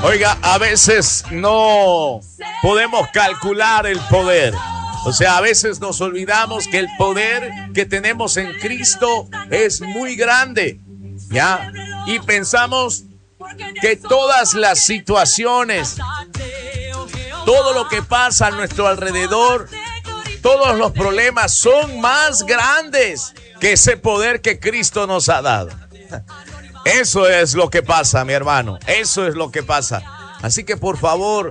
Oiga, a veces no podemos calcular el poder. O sea, a veces nos olvidamos que el poder que tenemos en Cristo es muy grande, ¿ya? Y pensamos que todas las situaciones, todo lo que pasa a nuestro alrededor, todos los problemas son más grandes que ese poder que Cristo nos ha dado. Eso es lo que pasa, mi hermano. Eso es lo que pasa. Así que por favor,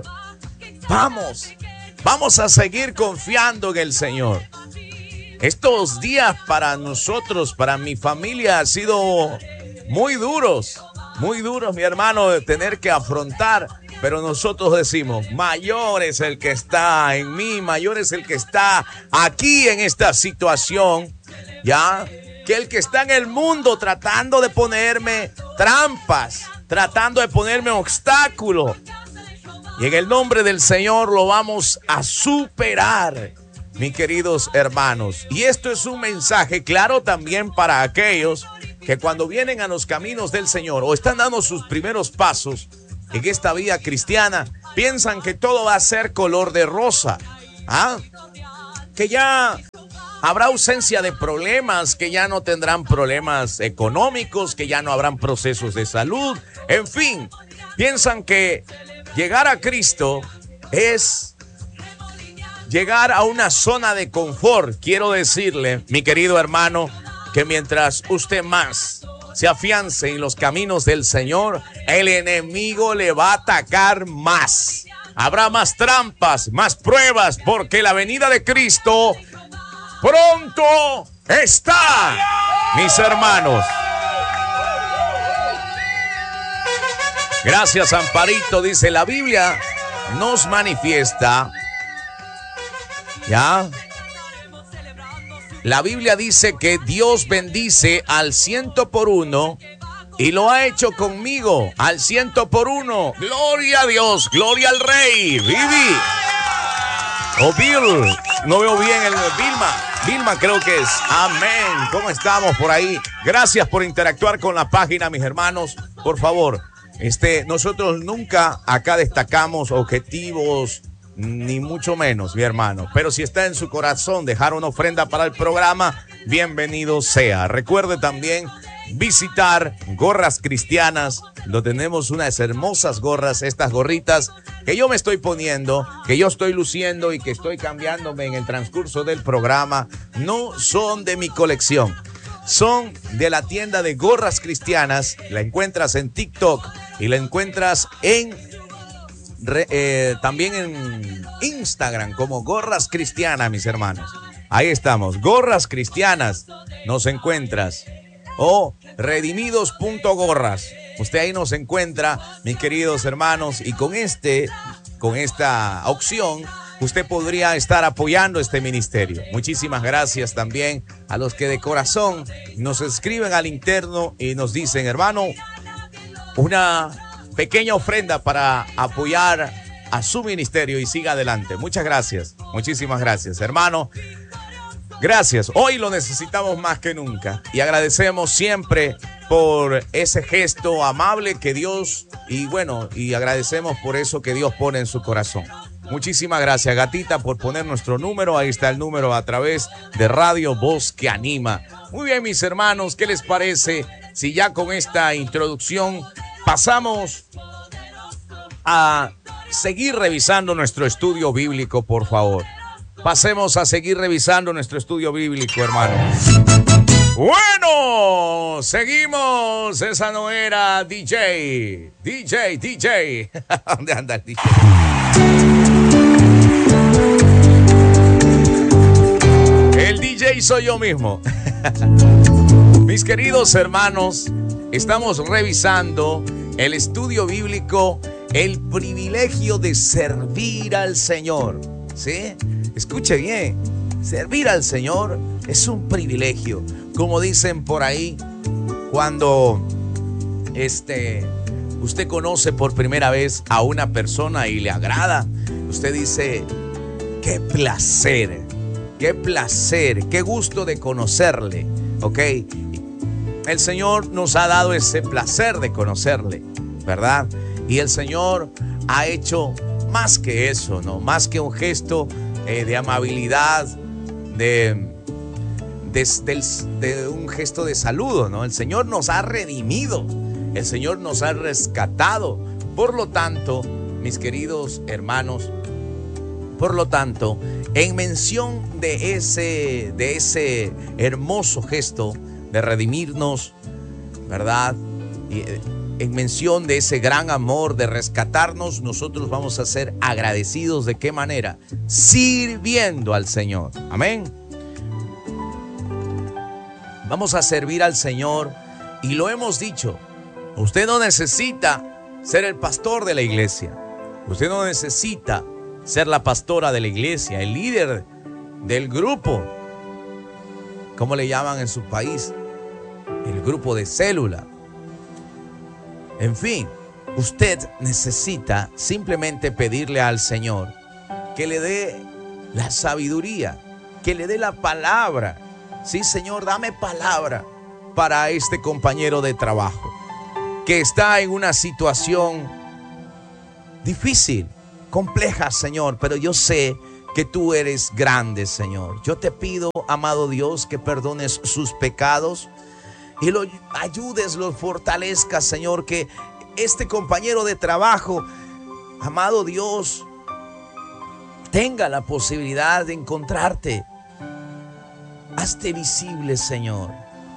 vamos a seguir confiando en el Señor. Estos días para nosotros, para mi familia, han sido muy duros, mi hermano, de tener que afrontar. Pero nosotros decimos, mayor es el que está en mí, mayor es el que está aquí en esta situación, ¿ya? Que el que está en el mundo tratando de ponerme trampas, tratando de ponerme obstáculos. Y en el nombre del Señor lo vamos a superar, mis queridos hermanos. Y esto es un mensaje claro también para aquellos que cuando vienen a los caminos del Señor o están dando sus primeros pasos en esta vida cristiana, piensan que todo va a ser color de rosa, que ya habrá ausencia de problemas, que ya no tendrán problemas económicos, que ya no habrán procesos de salud. En fin, piensan que llegar a Cristo es llegar a una zona de confort. Quiero decirle, mi querido hermano, que mientras usted más se afiance en los caminos del Señor, el enemigo le va a atacar más. Habrá más trampas, más pruebas, porque la venida de Cristo pronto está, mis hermanos. Gracias, Amparito. Dice, la Biblia nos manifiesta, ¿ya? La Biblia dice que Dios bendice al 100% y lo ha hecho conmigo al 100%. Gloria a Dios, gloria al Rey. Vivi. O Bill, no veo bien el Vilma creo que es. Amén. ¿Cómo estamos por ahí? Gracias por interactuar con la página, mis hermanos. Por favor, nosotros nunca acá destacamos objetivos, ni mucho menos, mi hermano. Pero si está en su corazón dejar una ofrenda para el programa, bienvenido sea. Recuerde también visitar Gorras Cristianas. Lo tenemos unas hermosas gorras, estas gorritas que yo me estoy poniendo, que yo estoy luciendo y que estoy cambiándome en el transcurso del programa. No son de mi colección, son de la tienda de Gorras Cristianas. La encuentras en TikTok y la encuentras también en Instagram como Gorras Cristianas, mis hermanos. Ahí estamos, Gorras Cristianas, nos encuentras. O redimidos.gorras. Usted ahí nos encuentra, mis queridos hermanos, y con esta opción usted podría estar apoyando este ministerio. Muchísimas gracias también a los que de corazón nos escriben al interno y nos dicen, hermano, una pequeña ofrenda para apoyar a su ministerio y siga adelante. Muchas gracias, muchísimas gracias, hermano. Gracias, hoy lo necesitamos más que nunca y agradecemos siempre por ese gesto amable que Dios, y agradecemos por eso que Dios pone en su corazón. Muchísimas gracias, Gatita, por poner nuestro número. Ahí está el número a través de Radio Voz que Anima. Muy bien, mis hermanos, ¿qué les parece si ya con esta introducción pasamos a seguir revisando nuestro estudio bíblico, por favor? Pasemos a seguir revisando nuestro estudio bíblico, hermanos. Bueno, seguimos. Esa no era DJ. ¿Dónde anda el DJ? El DJ soy yo mismo. Mis queridos hermanos, estamos revisando el estudio bíblico, el privilegio de servir al Señor. ¿Sí? Escuche bien, servir al Señor es un privilegio. Como dicen por ahí, cuando usted conoce por primera vez a una persona y le agrada, usted dice, qué placer, qué gusto de conocerle, ¿ok? El Señor nos ha dado ese placer de conocerle, ¿verdad? Y el Señor ha hecho más que eso, ¿no? Más que un gesto de amabilidad, de un gesto de saludo, ¿no? El Señor nos ha redimido, el Señor nos ha rescatado. Por lo tanto, mis queridos hermanos, por lo tanto, en mención de ese hermoso gesto de redimirnos, ¿verdad? Y en mención de ese gran amor de rescatarnos, nosotros vamos a ser agradecidos. ¿De qué manera? Sirviendo al Señor. Amén. Vamos a servir al Señor, y lo hemos dicho, usted no necesita ser el pastor de la iglesia. Usted no necesita ser la pastora de la iglesia, el líder del grupo. ¿Cómo le llaman en su país? El grupo de célula. En fin, usted necesita simplemente pedirle al Señor que le dé la sabiduría, que le dé la palabra. Sí, Señor, dame palabra para este compañero de trabajo que está en una situación difícil, compleja, Señor, pero yo sé que tú eres grande, Señor. Yo te pido, amado Dios, que perdones sus pecados y lo ayudes, lo fortalezcas, Señor, que este compañero de trabajo, amado Dios, tenga la posibilidad de encontrarte. Hazte visible, Señor,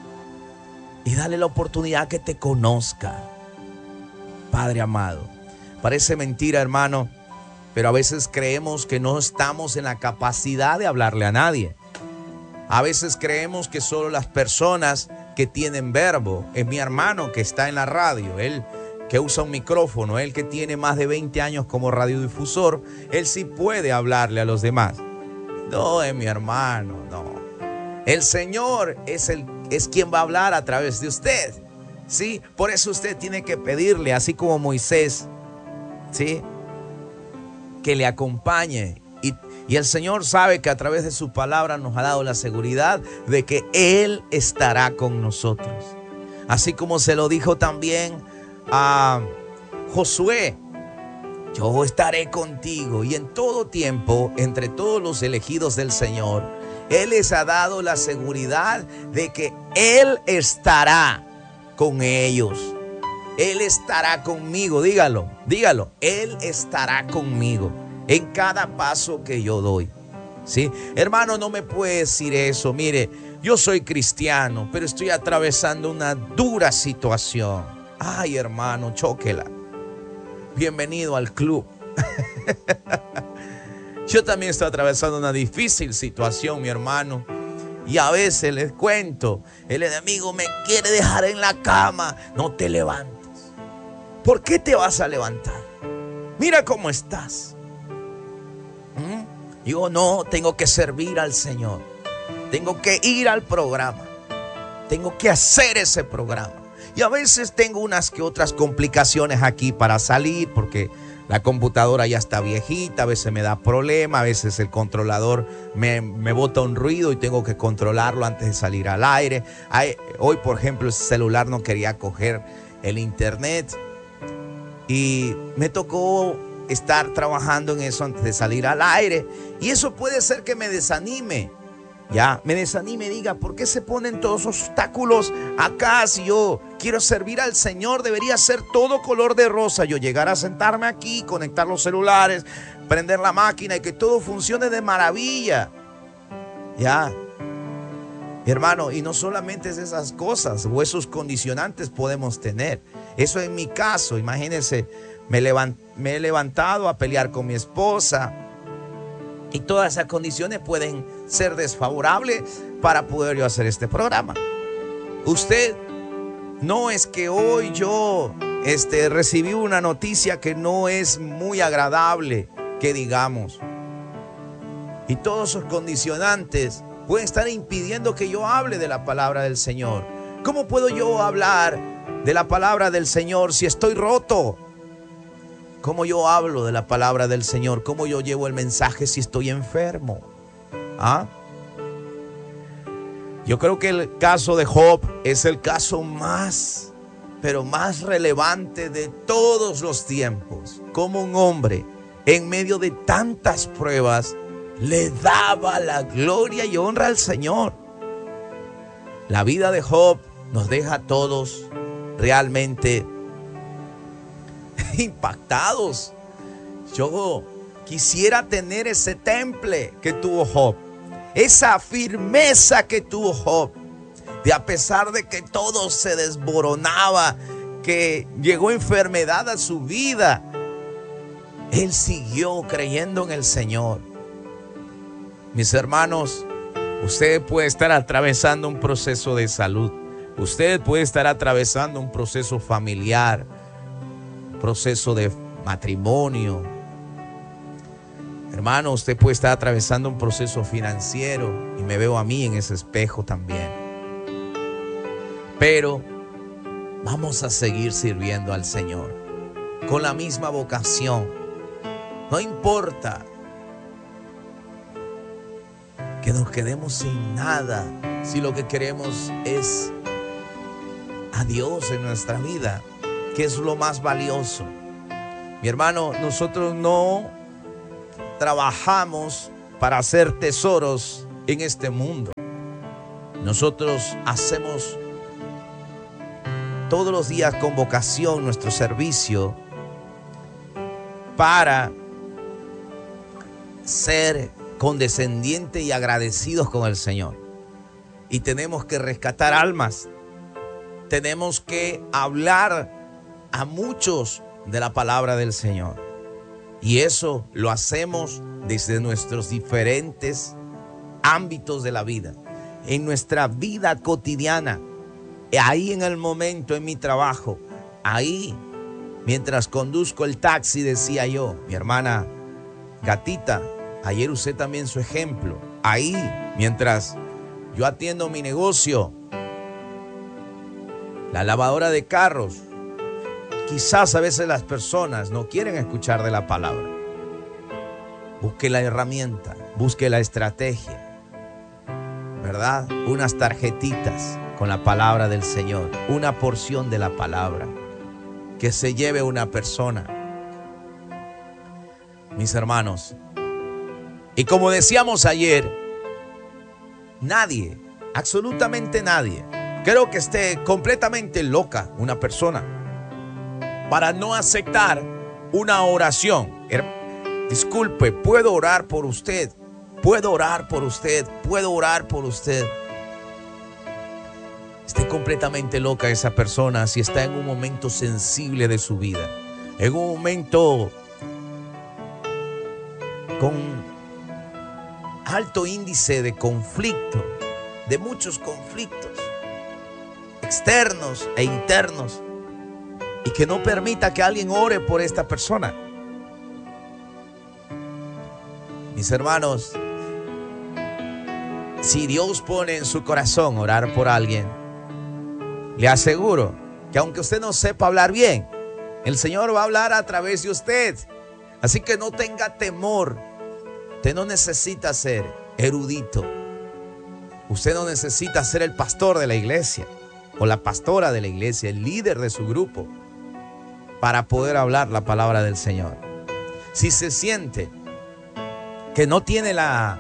y dale la oportunidad que te conozca, Padre amado. Parece mentira, hermano, pero a veces creemos que no estamos en la capacidad de hablarle a nadie. A veces creemos que solo las personas que tienen verbo, es mi hermano que está en la radio, él que usa un micrófono, él que tiene más de 20 años como radiodifusor, él sí puede hablarle a los demás. No, es mi hermano, no. El Señor es quien va a hablar a través de usted, ¿sí? Por eso usted tiene que pedirle, así como Moisés, ¿sí?, que le acompañe. Y el Señor sabe que a través de su palabra nos ha dado la seguridad de que Él estará con nosotros. Así como se lo dijo también a Josué: yo estaré contigo. Y en todo tiempo, entre todos los elegidos del Señor, Él les ha dado la seguridad de que Él estará con ellos. Él estará conmigo, dígalo, dígalo. Él estará conmigo en cada paso que yo doy, ¿sí? Hermano, no me puede decir eso. Mire, yo soy cristiano, pero estoy atravesando una dura situación. Ay, hermano, chóquela. Bienvenido al club. Yo también estoy atravesando una difícil situación, mi hermano. Y a veces les cuento, el enemigo me quiere dejar en la cama. No te levantes. ¿Por qué te vas a levantar? Mira cómo estás. Digo, no, tengo que servir al Señor. Tengo que ir al programa. Tengo que hacer ese programa. Y a veces tengo unas que otras complicaciones aquí para salir, porque la computadora ya está viejita, a veces me da problema, a veces el controlador me bota un ruido y tengo que controlarlo antes de salir al aire. Hoy, por ejemplo, el celular no quería coger el internet y me tocó estar trabajando en eso antes de salir al aire. Y eso puede ser que me desanime. Ya, me desanime, diga, ¿por qué se ponen todos esos obstáculos acá? Si yo quiero servir al Señor, debería ser todo color de rosa. Yo llegar a sentarme aquí, conectar los celulares, prender la máquina y que todo funcione de maravilla. Ya, hermano, y no solamente es esas cosas o esos condicionantes podemos tener. Eso en mi caso, imagínense, me he levantado a pelear con mi esposa. Y todas esas condiciones pueden ser desfavorables para poder yo hacer este programa. Usted, no es que hoy yo recibí una noticia que no es muy agradable, que digamos. Y todos esos condicionantes pueden estar impidiendo que yo hable de la palabra del Señor. ¿Cómo puedo yo hablar de la palabra del Señor si estoy roto? ¿Cómo yo hablo de la palabra del Señor? ¿Cómo yo llevo el mensaje si estoy enfermo? ¿Ah? Yo creo que el caso de Job es el caso más pero más relevante de todos los tiempos, como un hombre en medio de tantas pruebas le daba la gloria y honra al Señor. La vida de Job nos deja a todos realmente impactados. Yo quisiera tener ese temple que tuvo Job, esa firmeza que tuvo Job, de a pesar de que todo se desboronaba, que llegó enfermedad a su vida, él siguió creyendo en el Señor. Mis hermanos, usted puede estar atravesando un proceso de salud, usted puede estar atravesando un proceso familiar, un proceso de matrimonio. Hermano, usted puede estar atravesando un proceso financiero, y me veo a mí en ese espejo también. Pero vamos a seguir sirviendo al Señor con la misma vocación. No importa que nos quedemos sin nada, si lo que queremos es a Dios en nuestra vida, que es lo más valioso. Mi hermano, nosotros no trabajamos para hacer tesoros en este mundo. Nosotros hacemos todos los días con vocación nuestro servicio para ser condescendientes y agradecidos con el Señor. Y tenemos que rescatar almas. Tenemos que hablar a muchos de la palabra del Señor. Y eso lo hacemos desde nuestros diferentes ámbitos de la vida. En nuestra vida cotidiana. Ahí en el momento, en mi trabajo, ahí mientras conduzco el taxi, decía yo, mi hermana Gatita, ayer usé también su ejemplo. Ahí mientras yo atiendo mi negocio, la lavadora de carros, quizás a veces las personas no quieren escuchar de la palabra. Busque la herramienta, busque la estrategia, ¿verdad? Unas tarjetitas con la palabra del Señor, una porción de la palabra que se lleve una persona. Mis hermanos, y como decíamos ayer, nadie, absolutamente nadie, creo que esté completamente loca una persona para no aceptar una oración. Disculpe, puedo orar por usted, puedo orar por usted, puedo orar por usted. Esté completamente loca esa persona si está en un momento sensible de su vida, en un momento con alto índice de conflicto, de muchos conflictos externos e internos, y que no permita que alguien ore por esta persona. Mis hermanos, si Dios pone en su corazón orar por alguien, le aseguro que aunque usted no sepa hablar bien, el Señor va a hablar a través de usted. Así que no tenga temor. Usted no necesita ser erudito. Usted no necesita ser el pastor de la iglesia o la pastora de la iglesia, el líder de su grupo, para poder hablar la palabra del Señor. Si se siente que no tiene el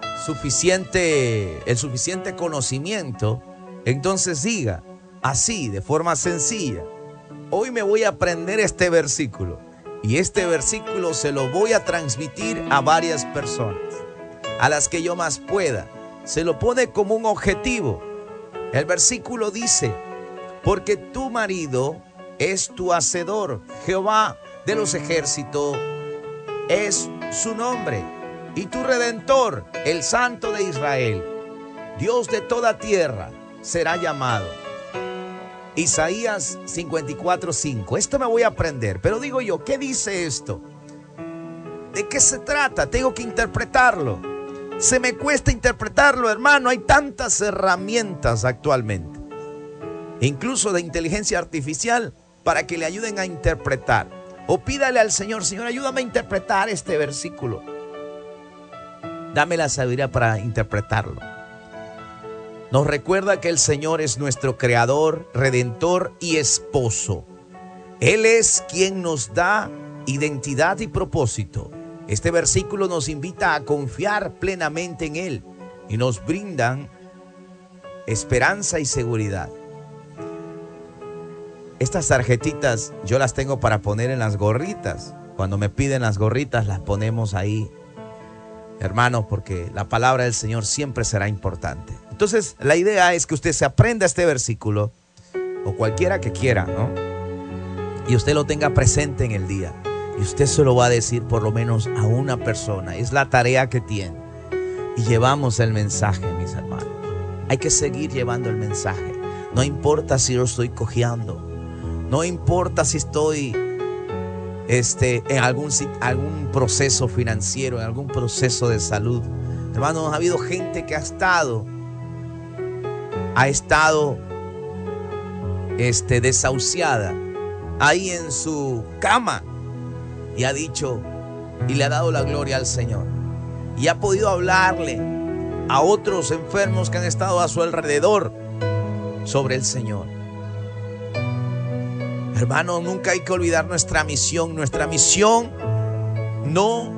suficiente conocimiento, entonces diga así, de forma sencilla: hoy me voy a aprender este versículo, y este versículo se lo voy a transmitir a varias personas, a las que yo más pueda. Se lo pone como un objetivo. El versículo dice: porque tu marido es tu hacedor, Jehová de los ejércitos es su nombre, y tu redentor, el Santo de Israel, Dios de toda tierra, será llamado. Isaías 54:5. Esto me voy a aprender, pero digo yo, ¿qué dice esto? ¿De qué se trata? Tengo que interpretarlo. Se me cuesta interpretarlo, hermano. Hay tantas herramientas actualmente, incluso de inteligencia artificial, para que le ayuden a interpretar. O pídale al Señor: Señor, ayúdame a interpretar este versículo. Dame la sabiduría para interpretarlo. Nos recuerda que el Señor es nuestro creador, redentor y esposo. Él es quien nos da identidad y propósito. Este versículo nos invita a confiar plenamente en Él y nos brindan esperanza y seguridad. Estas tarjetitas yo las tengo para poner en las gorritas. Cuando me piden las gorritas las ponemos ahí, hermanos, porque la palabra del Señor siempre será importante. Entonces la idea es que usted se aprenda este versículo, o cualquiera que quiera, ¿no? Y usted lo tenga presente en el día. Y usted se lo va a decir por lo menos a una persona. Es la tarea que tiene. Y llevamos el mensaje, mis hermanos. Hay que seguir llevando el mensaje. No importa si yo estoy cojeando. No importa si estoy en algún proceso financiero, en algún proceso de salud. Hermanos, ha habido gente que ha estado desahuciada ahí en su cama y ha dicho y le ha dado la gloria al Señor y ha podido hablarle a otros enfermos que han estado a su alrededor sobre el Señor. Hermanos, nunca hay que olvidar nuestra misión. Nuestra misión no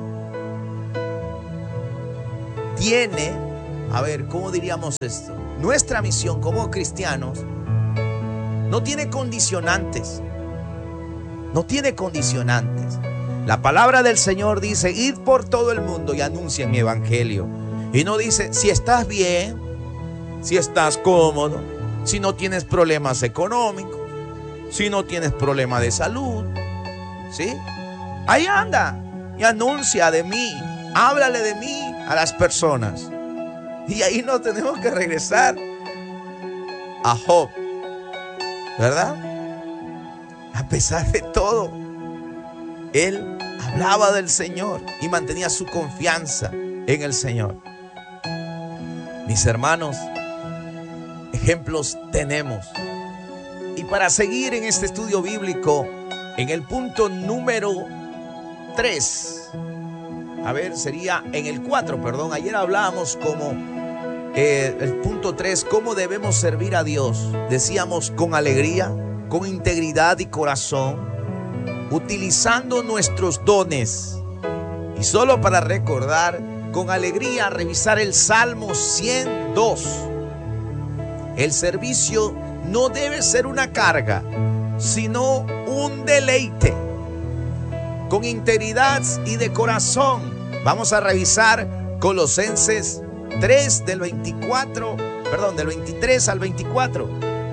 tiene, ¿cómo diríamos esto? Nuestra misión como cristianos no tiene condicionantes. No tiene condicionantes. La palabra del Señor dice: id por todo el mundo y anuncien mi evangelio. Y no dice si estás bien, si estás cómodo, si no tienes problemas económicos, si no tienes problema de salud, ¿sí? Ahí anda y anuncia de mí, háblale de mí a las personas. Y ahí no tenemos que regresar a Job, ¿verdad? A pesar de todo, él hablaba del Señor y mantenía su confianza en el Señor. Mis hermanos, ejemplos tenemos. Y para seguir en este estudio bíblico, en el punto número 3, sería en el 4, perdón. Ayer hablábamos como el punto 3, cómo debemos servir a Dios. Decíamos con alegría, con integridad y corazón, utilizando nuestros dones. Y solo para recordar, con alegría, revisar el Salmo 102. El servicio no debe ser una carga, sino un deleite. Con integridad y de corazón. Vamos a revisar Colosenses 3 del 23 al 24.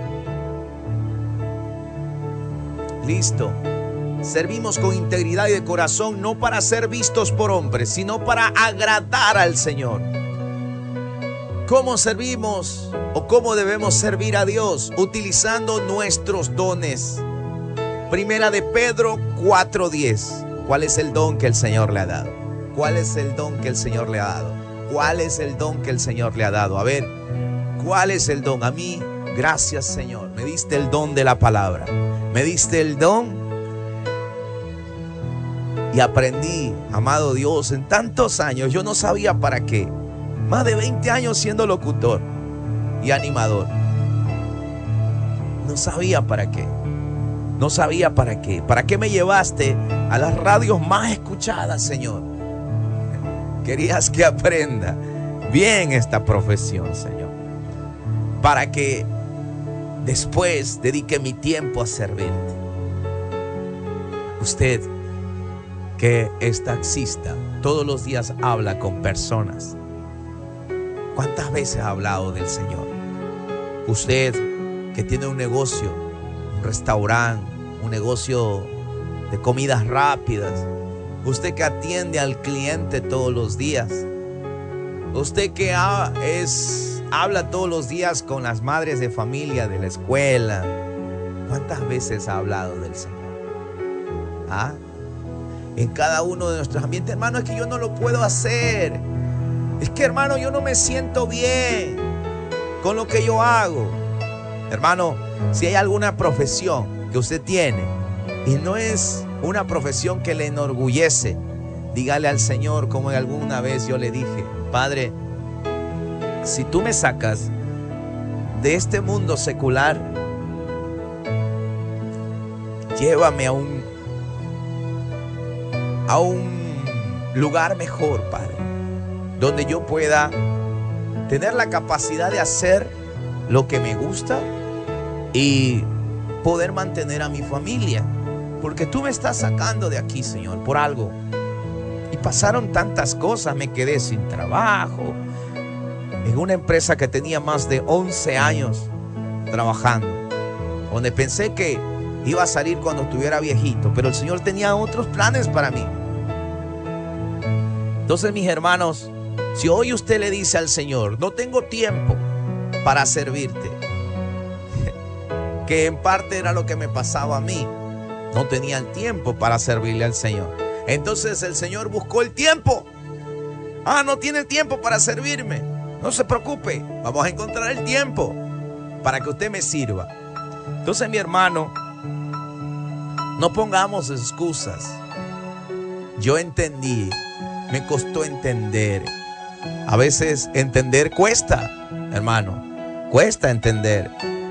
Listo. Servimos con integridad y de corazón, no para ser vistos por hombres, sino para agradar al Señor. ¿Cómo servimos o cómo debemos servir a Dios? Utilizando nuestros dones. Primera de Pedro 4:10. ¿Cuál es el don que el Señor le ha dado? ¿Cuál es el don que el Señor le ha dado? ¿Cuál es el don que el Señor le ha dado? A ver, ¿cuál es el don? A mí, gracias, Señor. Me diste el don de la palabra. Me diste el don. Y aprendí, amado Dios, en tantos años, yo no sabía para qué. Más de 20 años siendo locutor y animador. No sabía para qué. No sabía para qué. ¿Para qué me llevaste a las radios más escuchadas, Señor? Querías que aprenda bien esta profesión, Señor, para que después dedique mi tiempo a servirte. Usted, que es taxista, todos los días habla con personas. ¿Cuántas veces ha hablado del Señor? Usted, que tiene un negocio, un restaurante, un negocio de comidas rápidas. Usted que atiende al cliente todos los días. Usted que habla todos los días con las madres de familia de la escuela. ¿Cuántas veces ha hablado del Señor? En cada uno de nuestros ambientes. Hermano, es que yo no lo puedo hacer. Es que, hermano, yo no me siento bien con lo que yo hago. Hermano, si hay alguna profesión que usted tiene y no es una profesión que le enorgullece, dígale al Señor, como alguna vez yo le dije: Padre, si tú me sacas de este mundo secular. Llévame a un lugar mejor, Padre, donde yo pueda tener la capacidad de hacer lo que me gusta y poder mantener a mi familia, porque tú me estás sacando de aquí, Señor, por algo. Y pasaron tantas cosas, me quedé sin trabajo en una empresa que tenía más de 11 años trabajando, donde pensé que iba a salir cuando estuviera viejito, pero el Señor tenía otros planes para mí. Entonces, mis hermanos, si hoy usted le dice al Señor, no tengo tiempo para servirte, que en parte era lo que me pasaba a mí, no tenía el tiempo para servirle al Señor. Entonces el Señor buscó el tiempo. No tiene tiempo para servirme. No se preocupe, vamos a encontrar el tiempo para que usted me sirva. Entonces, mi hermano, no pongamos excusas. Yo entendí, me costó entender. A veces entender cuesta, hermano, cuesta entender.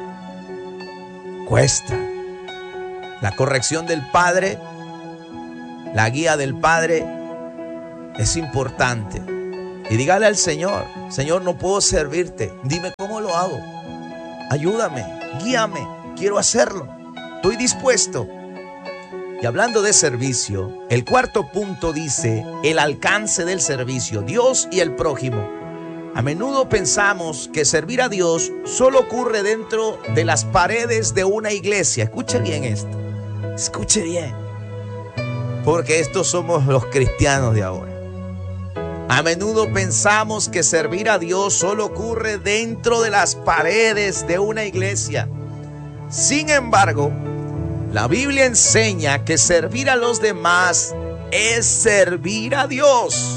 Cuesta. La corrección del Padre, la guía del Padre es importante. Y dígale al Señor, Señor, no puedo servirte. Dime cómo lo hago. Ayúdame, guíame, quiero hacerlo. Estoy dispuesto. Y hablando de servicio, el cuarto punto dice el alcance del servicio, Dios y el prójimo. A menudo pensamos que servir a Dios solo ocurre dentro de las paredes de una iglesia. Escuche bien esto. Escuche bien. Porque estos somos los cristianos de ahora. A menudo pensamos que servir a Dios solo ocurre dentro de las paredes de una iglesia. Sin embargo, la Biblia enseña que servir a los demás es servir a Dios.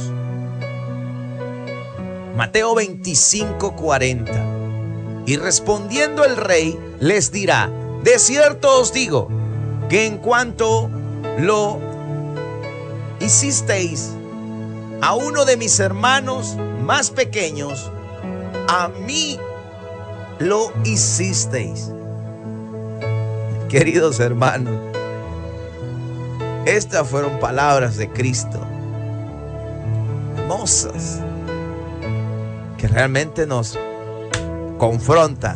Mateo 25:40. Y respondiendo el rey les dirá: de cierto os digo que en cuanto lo hicisteis a uno de mis hermanos más pequeños, a mí lo hicisteis. Queridos hermanos, estas fueron palabras de Cristo, hermosas, que realmente nos confrontan.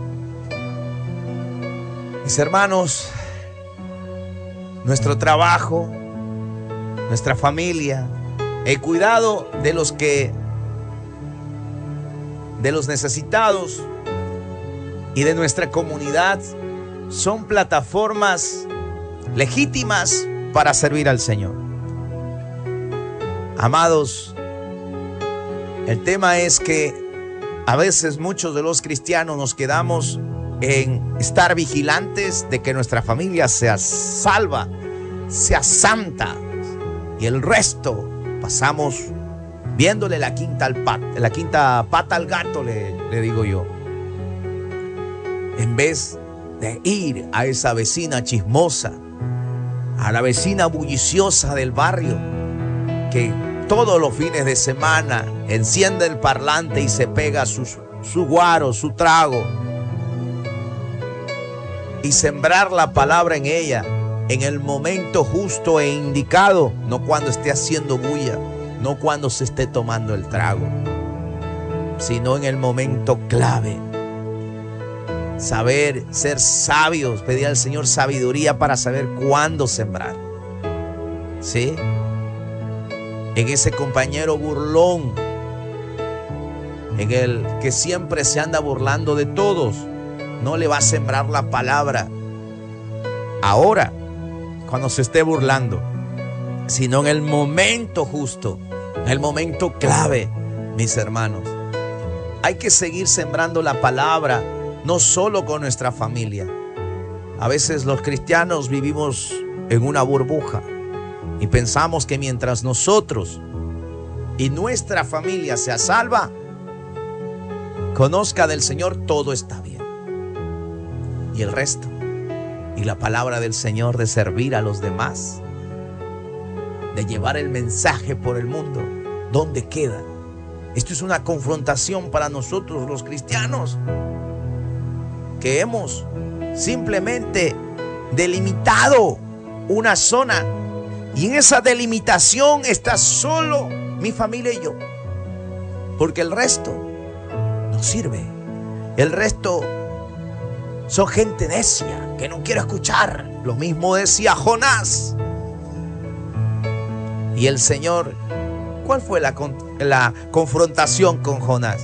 Mis hermanos, nuestro trabajo, nuestra familia, el cuidado de los necesitados y de nuestra comunidad son plataformas legítimas para servir al Señor. Amados, el tema es que a veces muchos de los cristianos nos quedamos en estar vigilantes de que nuestra familia sea salva, sea santa, y el resto pasamos viéndole la quinta pata al gato, le digo yo, en vez de ir a esa vecina chismosa, a la vecina bulliciosa del barrio, que todos los fines de semana enciende el parlante y se pega su guaro, su trago, y sembrar la palabra en ella en el momento justo e indicado, no cuando esté haciendo bulla, no cuando se esté tomando el trago, sino en el momento clave. Saber, ser sabios, pedir al Señor sabiduría para saber cuándo sembrar. ¿Sí? En ese compañero burlón, en el que siempre se anda burlando de todos, no le va a sembrar la palabra ahora, cuando se esté burlando, sino en el momento justo, en el momento clave, mis hermanos. Hay que seguir sembrando la palabra, no solo con nuestra familia. A veces los cristianos vivimos en una burbuja y pensamos que mientras nosotros y nuestra familia sea salva, conozca del Señor, todo está bien. Y el resto, y la palabra del Señor de servir a los demás, de llevar el mensaje por el mundo, ¿dónde queda? Esto es una confrontación para nosotros los cristianos. que hemos simplemente delimitado una zona, y en esa delimitación está solo mi familia y yo, porque el resto no sirve. El resto son gente necia que no quiere escuchar. Lo mismo decía Jonás. Y el Señor, ¿cuál fue la confrontación con Jonás?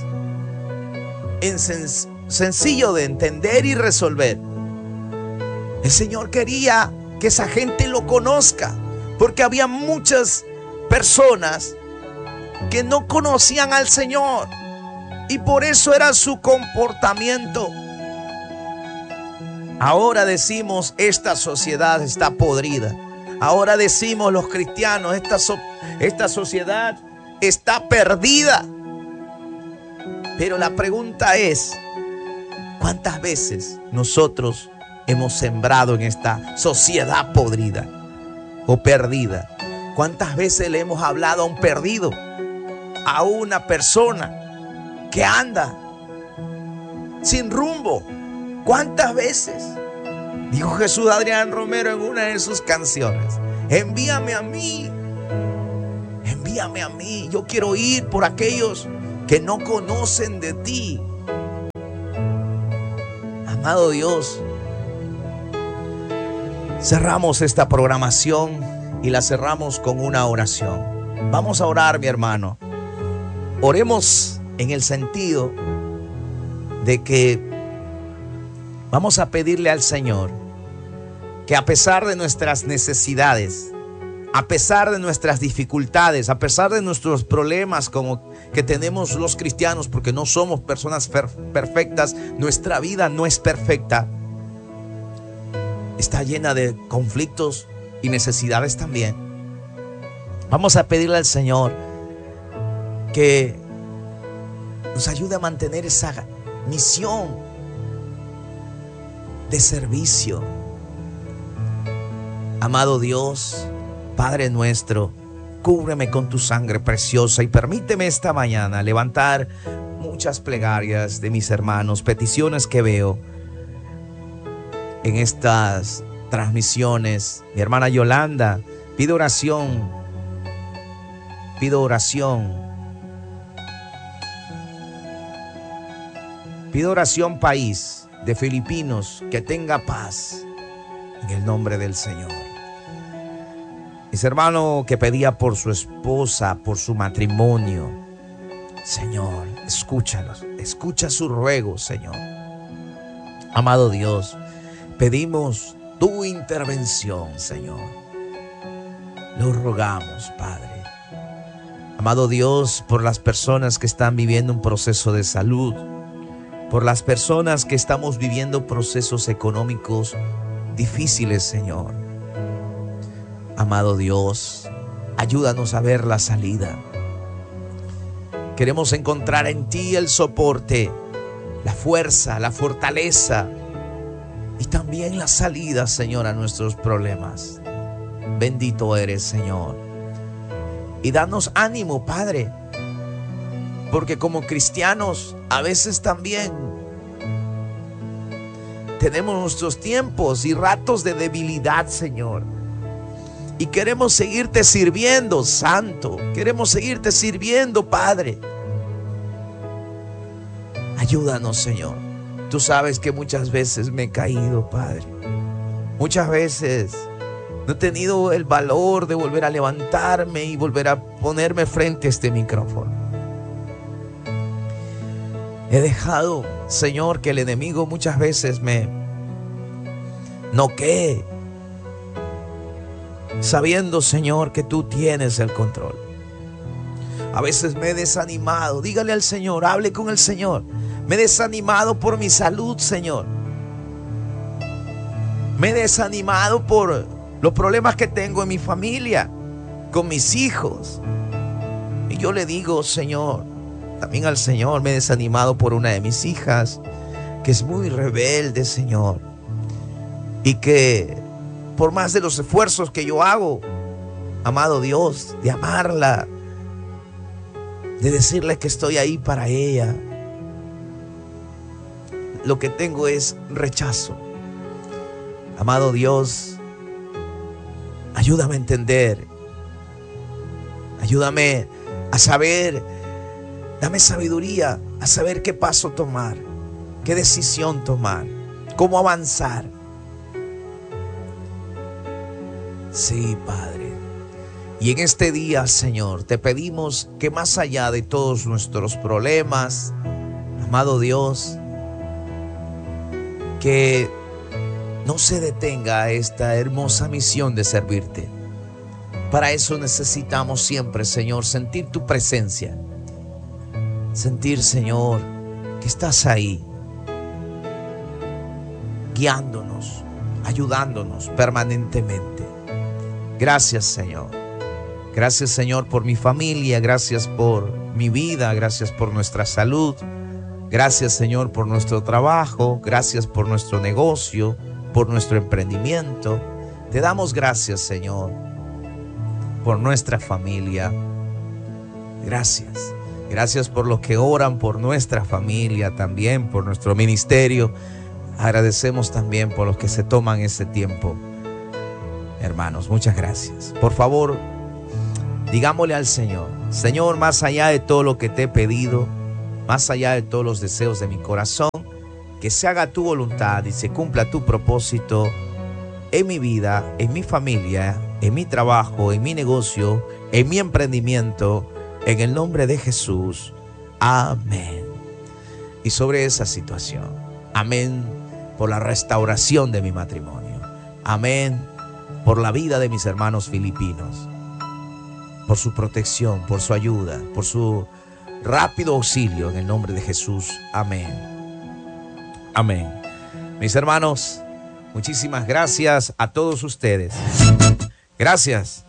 Sencillo de entender y resolver. El Señor quería que esa gente lo conozca, porque había muchas personas que no conocían al Señor, y por eso era su comportamiento. Ahora decimos, esta sociedad está podrida. Ahora decimos los cristianos, esta sociedad está perdida. Pero la pregunta es, ¿cuántas veces nosotros hemos sembrado en esta sociedad podrida o perdida? ¿Cuántas veces le hemos hablado a un perdido, a una persona que anda sin rumbo? ¿Cuántas veces? Dijo Jesús Adrián Romero en una de sus canciones: envíame a mí, envíame a mí. Yo quiero ir por aquellos que no conocen de ti. Amado Dios, cerramos esta programación y la cerramos con una oración. Vamos a orar, mi hermano. Oremos en el sentido de que vamos a pedirle al Señor que, a pesar de nuestras necesidades, a pesar de nuestras dificultades, a pesar de nuestros problemas como que tenemos los cristianos, porque no somos personas perfectas, nuestra vida no es perfecta, está llena de conflictos y necesidades también. Vamos a pedirle al Señor que nos ayude a mantener esa misión de servicio. Amado Dios, Padre nuestro, cúbreme con tu sangre preciosa y permíteme esta mañana levantar muchas plegarias de mis hermanos, peticiones que veo en estas transmisiones. Mi hermana Yolanda pide oración, pido oración. Pido oración, país de filipinos, que tenga paz en el nombre del Señor. Mis hermanos que pedía por su esposa, por su matrimonio, Señor, escúchalos, escucha su ruego, Señor. Amado Dios, pedimos tu intervención, Señor. Lo rogamos, Padre. Amado Dios, por las personas que están viviendo un proceso de salud, por las personas que estamos viviendo procesos económicos difíciles, Señor. Amado Dios, ayúdanos a ver la salida. Queremos encontrar en ti el soporte, la fuerza, la fortaleza y también la salida, Señor, a nuestros problemas. Bendito eres, Señor. Y danos ánimo, Padre, porque como cristianos a veces también tenemos nuestros tiempos y ratos de debilidad, Señor. Y queremos seguirte sirviendo, Santo. Queremos seguirte sirviendo, Padre. Ayúdanos, Señor. Tú sabes que muchas veces me he caído, Padre. Muchas veces no he tenido el valor de volver a levantarme y volver a ponerme frente a este micrófono. He dejado, Señor, que el enemigo muchas veces me noquee, sabiendo, Señor, que tú tienes el control. A veces me he desanimado. Dígale al Señor, hable con el Señor. Me he desanimado por mi salud, Señor. Me he desanimado por los problemas que tengo en mi familia, con mis hijos. Y yo le digo, Señor, también al Señor, me he desanimado por una de mis hijas que es muy rebelde, Señor, y que por más de los esfuerzos que yo hago, amado Dios, de amarla, de decirle que estoy ahí para ella, lo que tengo es rechazo. Amado Dios, ayúdame a entender. Ayúdame a saber, dame sabiduría a saber qué paso tomar, qué decisión tomar, cómo avanzar. Sí, Padre. Y en este día, Señor, te pedimos que más allá de todos nuestros problemas, amado Dios, que no se detenga esta hermosa misión de servirte. Para eso necesitamos siempre, Señor, sentir tu presencia. Sentir, Señor, que estás ahí, guiándonos, ayudándonos permanentemente. Gracias, Señor. Gracias, Señor, por mi familia. Gracias por mi vida. Gracias por nuestra salud. Gracias, Señor, por nuestro trabajo. Gracias por nuestro negocio, por nuestro emprendimiento. Te damos gracias, Señor, por nuestra familia. Gracias. Gracias por los que oran por nuestra familia, también por nuestro ministerio. Agradecemos también por los que se toman ese tiempo. Hermanos, muchas gracias. Por favor, digámosle al Señor: Señor, más allá de todo lo que te he pedido, más allá de todos los deseos de mi corazón, que se haga tu voluntad y se cumpla tu propósito en mi vida, en mi familia, en mi trabajo, en mi negocio, en mi emprendimiento, en el nombre de Jesús. Amén. Y sobre esa situación, amén por la restauración de mi matrimonio. Amén por la vida de mis hermanos filipinos, por su protección, por su ayuda, por su rápido auxilio en el nombre de Jesús. Amén. Amén. Mis hermanos, muchísimas gracias a todos ustedes. Gracias.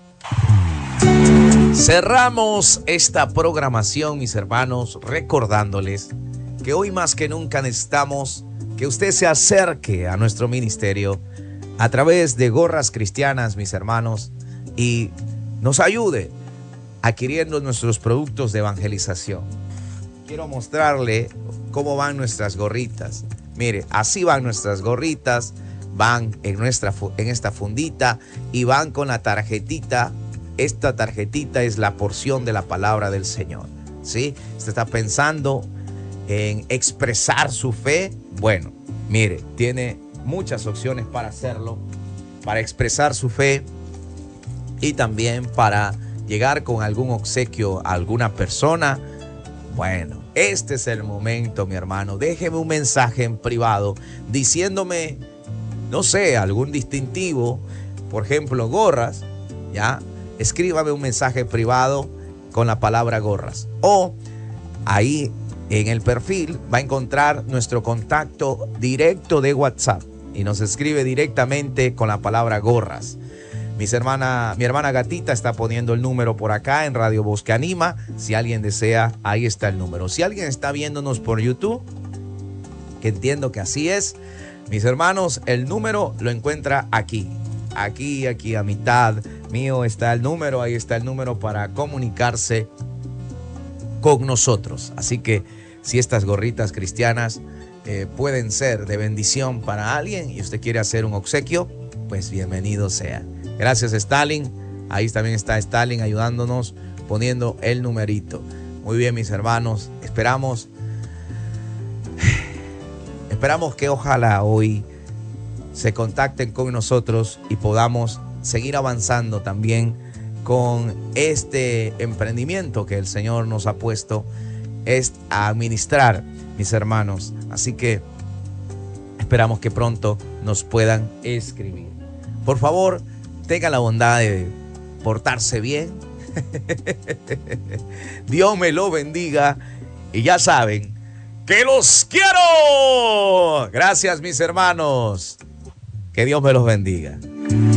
Cerramos esta programación, mis hermanos, recordándoles que hoy más que nunca necesitamos que usted se acerque a nuestro ministerio a través de Gorras Cristianas, mis hermanos, y nos ayude adquiriendo nuestros productos de evangelización. Quiero mostrarle cómo van nuestras gorritas. Mire, así van nuestras gorritas, van en esta fundita y van con la tarjetita. Esta tarjetita es la porción de la palabra del Señor, ¿sí? Usted está pensando en expresar su fe. Bueno, mire, tiene muchas opciones para hacerlo, para expresar su fe y también para llegar con algún obsequio a alguna persona. Bueno, este es el momento, mi hermano. Déjeme un mensaje en privado diciéndome, no sé, algún distintivo, por ejemplo, gorras, ¿ya? Escríbame un mensaje privado con la palabra gorras. O ahí en el perfil va a encontrar nuestro contacto directo de WhatsApp y nos escribe directamente con la palabra gorras. Mi hermana Gatita está poniendo el número por acá en Radio Voz que Anima. Si alguien desea, ahí está el número. Si alguien está viéndonos por YouTube, que entiendo que así es, mis hermanos, el número lo encuentra aquí. Aquí a mitad mío está el número. Ahí está el número para comunicarse con nosotros. Así que si estas gorritas cristianas pueden ser de bendición para alguien y usted quiere hacer un obsequio, pues bienvenido sea. Gracias, Stalin. Ahí también está Stalin ayudándonos, poniendo el numerito. Muy bien, mis hermanos. Esperamos que ojalá hoy se contacten con nosotros y podamos seguir avanzando también con este emprendimiento que el Señor nos ha puesto es a administrar, mis hermanos. Así que esperamos que pronto nos puedan escribir. Por favor, tengan la bondad de portarse bien. Dios me lo bendiga. Y ya saben que los quiero. Gracias, mis hermanos. Que Dios me los bendiga.